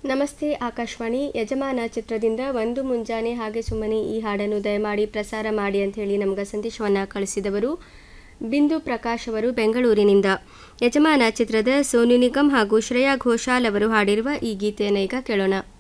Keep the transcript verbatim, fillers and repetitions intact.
ನಮಸ್ತೆ ಆಕಾಶವಾಣಿ ಯಜಮಾನ ಚಿತ್ರದಿಂದ ಒಂದು ಮುಂಜಾನೆ ಹಾಗೆ ಸುಮ್ಮನೆ ಈ ಹಾಡನ್ನು ದಯಮಾಡಿ ಪ್ರಸಾರ ಮಾಡಿ ಅಂತ ಹೇಳಿ ನಮಗೆ ಸಂದೇಶವನ್ನು ಕಳಿಸಿದವರು ಬಿಂದು ಪ್ರಕಾಶ್ ಅವರು ಬೆಂಗಳೂರಿನಿಂದ. ಯಜಮಾನ ಚಿತ್ರದ ಸೋನು ನಿಗಮ್ ಹಾಗೂ ಶ್ರೇಯಾ ಘೋಷಾಲ್ ಅವರು ಹಾಡಿರುವ ಈ ಗೀತೆಯನ್ನು ಈಗ ಕೇಳೋಣ.